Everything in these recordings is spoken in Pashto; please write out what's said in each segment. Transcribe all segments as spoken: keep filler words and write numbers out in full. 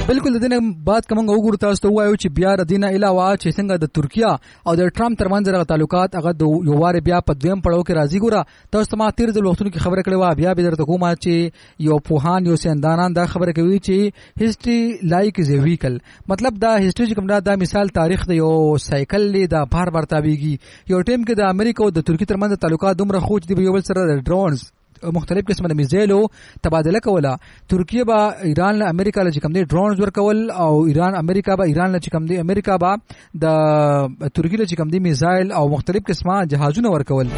بالکل د دې بعد کوم وګورو تاسو ته وایو چې بیا د دینه علاوه چې څنګه د ترکیه او د ټرمپ ترمنځ د تعلقات هغه د یو واره بیا په دویم پړاو کې راځي. ګوره تاسو ته ما تیر ځل وختونو کې خبره کړې و، بیا به درته کومه چې یو پوهان یو سیندانان دا خبره کوي چې هیستوري لایک از ا ویکل، مطلب دا هیستوري کوم دا د مثال تاریخ د یو سایکل لی دا بار بار تابعیږي. یو ټیم کې د امریکا او د ترکیه ترمنځ تعلقات دومره خوچ دي، یو بل سره د ډرونز مختلف قسمه د میزایلو تبادله کوله. ترکیه با ایران له امریکا له کوم دي ډرونز ورکول، او ایران امریکا با ایران له کوم دي امریکا با د ترکیه له کوم دي میزایل او مختلف قسمه جهازونه ورکول.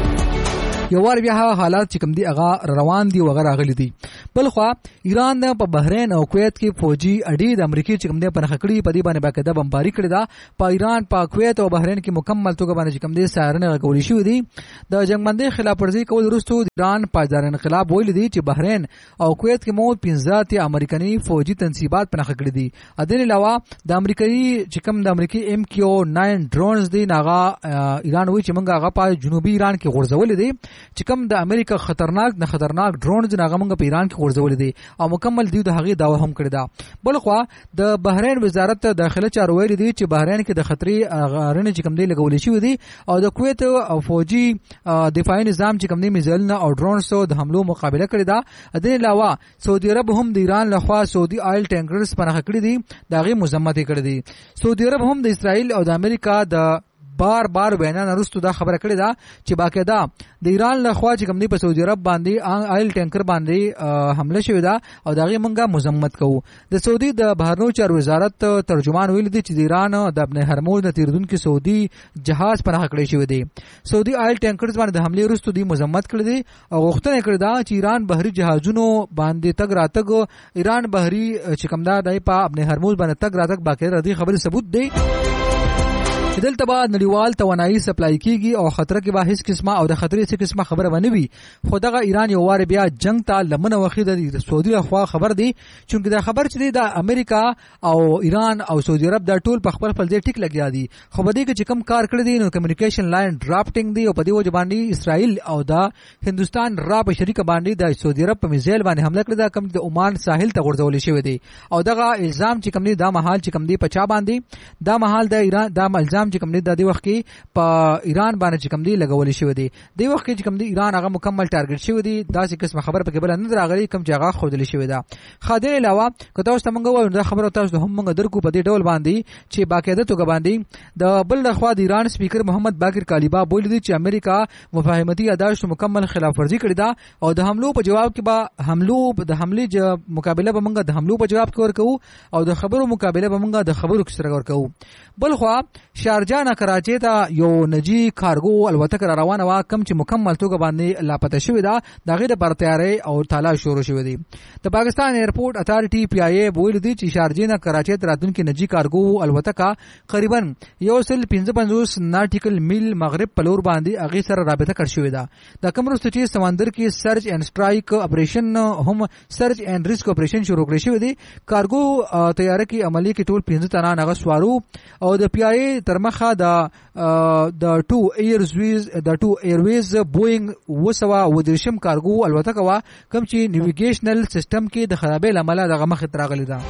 یو وار بیا حالات چې کوم دي هغه روان دي وغیرہ غلي دي. بل خو ایران د په بحرین او کویت کې فوجي اډې د امریکای چې کوم دي په نخکړی په دې باندې باقاعده بمباری کړی دا. په ایران په کویت او بحرین کې مکمل توګه باندې کوم دي سایرنه غوړی شو دي. د جنگبندۍ خلاف ورزي کول وروسته ایران پایدار انقلاب ویل دي چې بحرین او کویت کې مو پنځه تی امریکایي فوجي تنصیبات په نخکړی دي. اذن علاوه د امریکایي چې کوم د امریکای ام کیو نو ډرونز دي ناغه ایران وی چې موږ هغه په جنوبي ایران کې غورځول دي چې کوم د امریکا خطرناک نه خطرناک ډرونز نه غمنګ په ایران کې غورځول دي او مکمل دی د هغه داوا هم کړی دا. بل خو د بحرین وزارت داخله چارو ویل دي چې بحرین کې د خطرې غارنه چې کوم دی لګول شي دي، او د کویت او فوجي دفاعي نظام چې کوم دی میزایل نه او ډرونز سو د حملو مقابله کړی دا. د علاوه سعودي عرب هم د ایران لخوا سعودي آیل ټینکرز پناه کړی دي، داغه مذمت کړی دي. سعودي عرب هم د اسرائیل او د امریکا د بار بار وینا نرستو دا خبره کړې ده چې باقاعده د ایران له خوا چې کوم دی په سعودي عرب باندې آیل ټینکر باندې حمله شوې ده او داغه مونږه مذمت کوو. د سعودي د بهرنیو چارو وزارت ترجمان ویل دي چې د ایران د ابن هرمز د تیردونکو سعودي جهاز پناه کړی شوی دی. سعودي آیل ټینکرز باندې د حمله وروسته دی مذمت کړی دی او غوښتنه کړې ده چې ایران بهري جهازونو باندې تګ راتګ ایران بهري چې کوم دا د په ابن هرمز باندې تګ راتګ باقاعده ردی خبره ثبوت دی. دلته بعد نړیوال توانایي سپلای کیږي او خطر کې به هیڅ قسمه او د خطرې څخه قسمه خبره ونه وي. خدغه ایران یو واره بیا جنگ ته لمنه وخی د سعودي خوا خبر دی، چونکه دا خبر چې د امریکا او ایران او سعودي عرب د ټول په خپل خپل ځای ټیک لګیا دي. خو بده کې چې کم کار کړی دي نو کمیونیکیشن لاین ډراپټینګ دی او په دې وجه باندې اسرائیل او د هندستان را په شریک باندې د سعودي عرب په میزایل باندې حمله کړې ده، کم د عمان ساحل ته غورځول شوی دی. او دغه الزام چې کم دی دا محل چې کم دی په چا باندې دا محل د ایران دا الزام چې کم دی د دې وخت کې په ایران باندې چې کم دی لګول شوی دی. د وخت کې چې کم دی ایران هغه مکمل ټارګټ شوی دی، دا څه قسمه خبر پکې بل نه راغلی کوم چې هغه خودلی شوی دا. خاطر علاوه که تاسو ته مونږ وایو دا خبره تاسو هم مونږ درکو په دې ډول باندې چې باقاعده توګه باندې د بل د خوا د ایران سپیکر محمد باقر کالیبا بولی دی چې امریکا مفاهمتي یاداشت مکمل خلاف ورزي کړې ده او د حملو په جواب کې به حملو د حملې مقابله به مونږ د حملو په جواب کې ورکو او د خبرو مقابله به مونږ د خبرو کې سره ورکو. بل خو شارجه نه کراچي ته یو نجی کارګو الوتکه روانه وا کم چې مکمل توګه باندې لاپته شوې ده، د غیر بر تیاری او تالا شروع شوې دي. د پاکستان ایرپورټ اتھارټي پی آی ای ویل دي چې شارجه نه کراچي ته راتلونکي نجی کارګو الوتکه قریبا یو سل پنځه پنځوس ناټیکل میل مغرب په لور باندې اغه سره رابطه کړ شوې ده. د کوم وروسته چې سمندر کې سرچ اینڈ سټرایک اپریشن هم سرچ اینڈ ریسک اپریشن شروع کړی شوی دی. کارګو تیاره کې عملی کې ټول پنځه تنه نغه سوارو او د پی آی ای ترمخه د د ټو ایرویز د ټو ایرویز بوئنګ وسوا ودرشم کارګو الوتکه وا کوم چې نیویګیشنل سیستم کې د خرابې لامل دغه مخ تراغلی ده.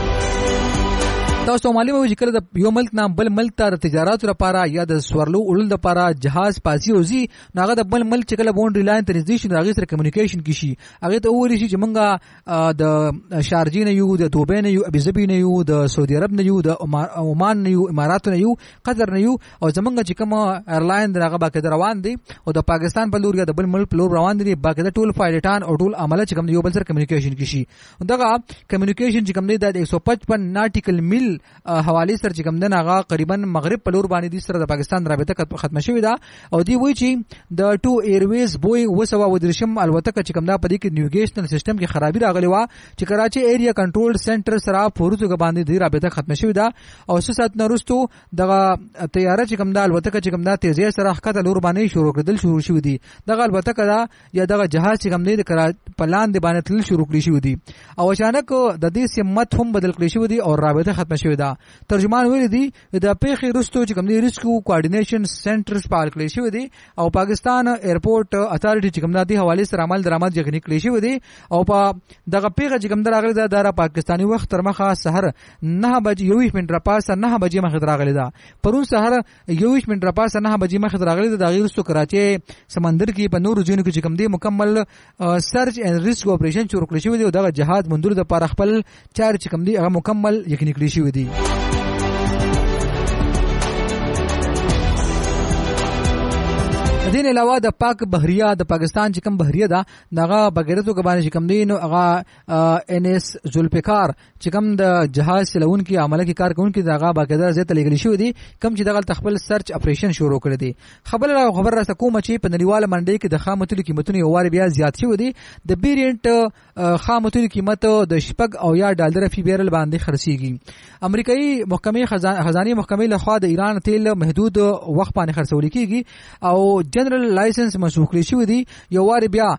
تاسو معلومه وي چې کله د یو ملک نام بل ملک ته تجارت لپاره یا د سورلو اړول لپاره جهاز پاسي اوزي ناغه د بل ملک چې کله باونډري لاین ته نږدې شي هغه سره کمیونیکیشن کیشي، هغه ته وایي چې مونږه د شارجې نه یو، د دوبۍ نه یو، ابوظبي نه یو، د سعودي عرب نه یو، د عمان نه یو، امارات نه یو، قطر نه یو، او زمونږ چې کوم ایرلاین دغه باقاعده روان دي او د پاکستان په لور یا د بل ملک په لور روان دي باقاعده ټول فایلټان او ټول عمله چې کوم یو بل سره کمیونیکیشن کیشي. دغه کمیونیکیشن چې کوم دی د ایک سو پچپن ناټیکل میل حواله سره چې کوم دغه قریبا مغرب په لور باندې د سره د پاکستان رابطه ختم شوې ده او دی وایي چې د ټو ایرویز بوئنګ وسوا ودرشم الوتکه چې کوم دا په دې کې نیویګیشنل سیستم کې خرابي راغلی و چې کراچي ایریا کنټرول سنټر سره فورزو باندې د رابطه ختم شوې ده او څه سات نورستو دغه تیاره چې کوم دا الوتکه چې کوم دا تیزی سره حرکت لور باندې شروع کړل شروع شوې دي. دغه الوتکه دا یا دغه جهاز چې کوم دی د پلان دی باندې تل شروع کړی شوې دي او اچانک د دې سمت هم بدل کړی شوې دي او رابطه ختم شوې ده. ترجمان ویلي دي د پیښې وروسته چې کوم دی ریسکیو کوارډینیشن سنټر فعال کړی شوی دی او پاکستان ایرپورټ اتھارټي چې کوم د حواله سره عمل درآمد یقیني کړی شوی دی او په دغه پیښه چې کوم راغلی ده د پاکستاني وخت تر مخه سحر نه بجې یوویشت منټ را پاسه نه بجې مخې راغلی ده. پرون سحر یوویشت منټ را پاسه نه بجې مخې راغلی ده. د هغې وروسته کراچۍ سمندر کې په نورو ځایونو کې چې کوم دی مکمل سرچ اینډ ریسک اپریشن شروع کړی شوی دی او دغه جهاد موندلو دپاره خپل چارې چې کوم دی هغه مکمل یقیني کړي شوي دي. دین علاوه د پاک بحریه د پاکستان چې کوم بحریه ده دغه بغیرتو کبانې چې کوم دی نو هغه ان اس ذوالفقار چې کوم د جهاز چلون کې عمله کې کار کوونکي دغه باقاعده ځای ته لېږلي شوي دي کوم چې دغه خپل سرچ اپریشن شروع کړی دی. خبر را خبر را کوم چې په نړیواله منډۍ کې د خامو تیلو قیمتونه یو وار بیا زیات شوي دي. د بیرینټ خامو تیلو قیمت د شپږ او یا ډالر فی بیرل باندې خرڅیږي. امریکایي محکمې خزانه محکمې لخوا د ایران تیل محدود وخت باندې خرڅول کیږي او جنرال لایسنس منسوخ کړی شوی دی. یو وار بیا